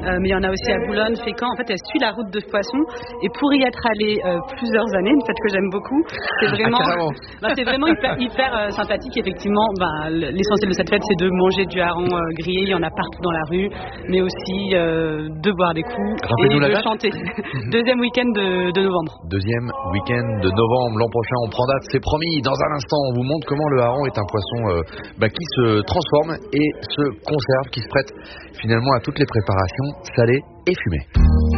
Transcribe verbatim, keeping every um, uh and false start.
euh, mais il y en a aussi à Boulogne, Fécamp. En fait, elle suit la route de Poisson. Et pour y être allée euh, plusieurs années, une fête que j'aime beaucoup, c'est vraiment, Ah, ben, c'est vraiment hyper, hyper euh, sympathique. Effectivement, ben, l'essentiel de cette fête, c'est de manger du hareng euh, grillé. Il y en a partout dans la rue, mais aussi euh, de boire des coups et Rappelez-nous la de date. chanter. Deuxième week-end de, de novembre. Deuxième week-end de novembre, l'an prochain, on prend date, c'est promis. Dans un instant, on vous montre comment le hareng est un poisson euh, bah, qui se transforme et se conserve, qui se prête finalement à toutes les préparations salées et fumées.